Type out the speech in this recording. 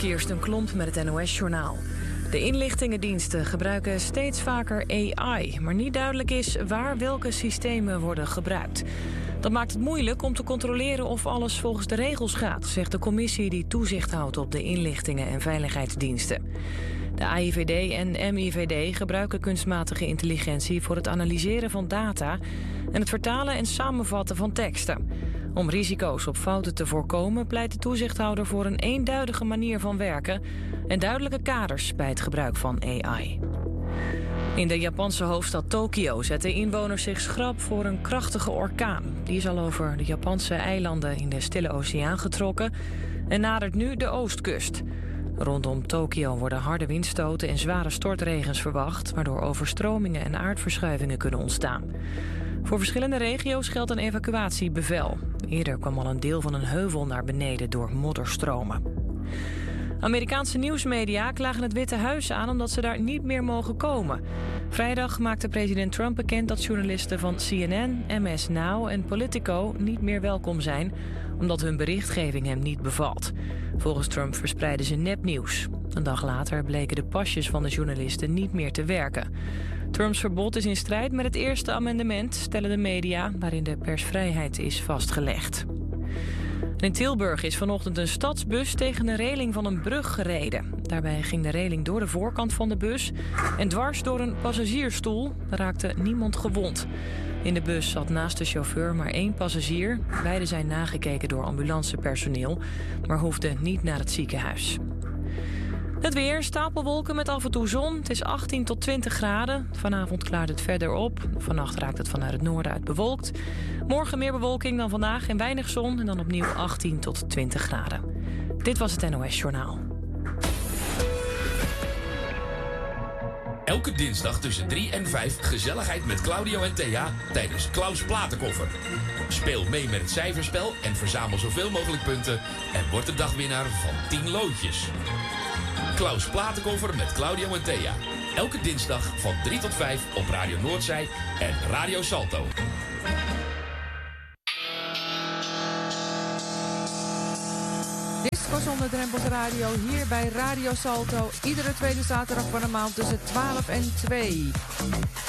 Kirsten Klomp met het NOS-journaal. De inlichtingendiensten gebruiken steeds vaker AI... maar niet duidelijk is waar welke systemen worden gebruikt. Dat maakt het moeilijk om te controleren of alles volgens de regels gaat... zegt de commissie die toezicht houdt op de inlichtingen- en veiligheidsdiensten. De AIVD en MIVD gebruiken kunstmatige intelligentie... voor het analyseren van data en het vertalen en samenvatten van teksten. Om risico's op fouten te voorkomen pleit de toezichthouder voor een eenduidige manier van werken en duidelijke kaders bij het gebruik van AI. In de Japanse hoofdstad Tokio zetten inwoners zich schrap voor een krachtige orkaan. Die is al over de Japanse eilanden in de Stille Oceaan getrokken en nadert nu de oostkust. Rondom Tokio worden harde windstoten en zware stortregens verwacht, waardoor overstromingen en aardverschuivingen kunnen ontstaan. Voor verschillende regio's geldt een evacuatiebevel. Eerder kwam al een deel van een heuvel naar beneden door modderstromen. Amerikaanse nieuwsmedia klagen het Witte Huis aan omdat ze daar niet meer mogen komen. Vrijdag maakte president Trump bekend dat journalisten van CNN, MS Now en Politico niet meer welkom zijn, omdat hun berichtgeving hem niet bevalt. Volgens Trump verspreiden ze nepnieuws. Een dag later bleken de pasjes van de journalisten niet meer te werken. Trumps verbod is in strijd met het eerste amendement, stellen de media, waarin de persvrijheid is vastgelegd. In Tilburg is vanochtend een stadsbus tegen een reling van een brug gereden. Daarbij ging de reling door de voorkant van de bus en dwars door een passagiersstoel. Er raakte niemand gewond. In de bus zat naast de chauffeur maar 1 passagier. Beiden zijn nagekeken door ambulancepersoneel, maar hoefden niet naar het ziekenhuis. Het weer, stapelwolken met af en toe zon. Het is 18 tot 20 graden. Vanavond klaart het verder op. Vannacht raakt het vanuit het noorden uit bewolkt. Morgen meer bewolking dan vandaag en weinig zon. En dan opnieuw 18 tot 20 graden. Dit was het NOS Journaal. Elke dinsdag tussen 3 en 5 gezelligheid met Claudio en Thea tijdens Klaus Platenkoffer. Speel mee met het cijferspel en verzamel zoveel mogelijk punten. En word de dagwinnaar van 10 loodjes. Klaus Platenkoffer met Claudio en Thea. Elke dinsdag van 3 tot 5 op Radio Noordzij en Radio Salto. Disco zonder drempels radio hier bij Radio Salto. Iedere tweede zaterdag van de maand tussen 12 en 2.